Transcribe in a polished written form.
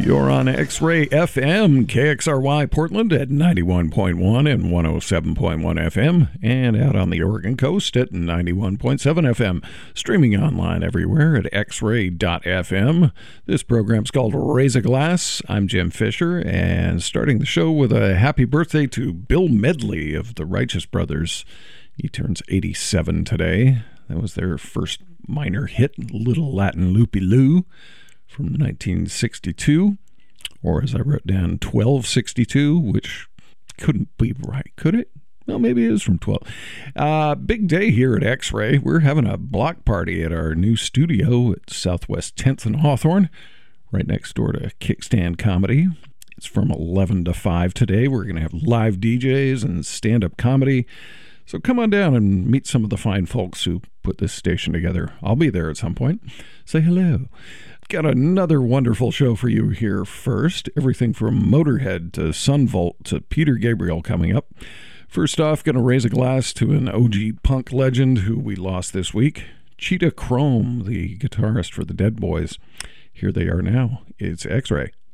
You're on X-Ray FM, KXRY Portland at 91.1 and 107.1 FM, and out on the Oregon coast at 91.7 FM. Streaming online everywhere at xray.fm. This program's called Raise a Glass. I'm Jim Fisher, and starting the show with a happy birthday to Bill Medley of the Righteous Brothers. He turns 87 today. That was their first minor hit, Little Latin Loopy-Loo, from 1962, or as I wrote down, 1262, which couldn't be right, could it? Well, maybe it is from 12. Big day here at X-Ray. We're having a block party at our new studio at Southwest 10th and Hawthorne, right next door to Kickstand Comedy. It's from 11 to 5 today. We're going to have live DJs and stand-up comedy. So come on down and meet some of the fine folks who put this station together. I'll be there at some point. Say hello. Got another wonderful show for you here first. Everything from Motorhead to Sunvolt to Peter Gabriel coming up. First off, going to raise a glass to an OG punk legend who we lost this week. Cheetah Chrome, the guitarist for the Dead Boys. Here they are now. It's X-Ray.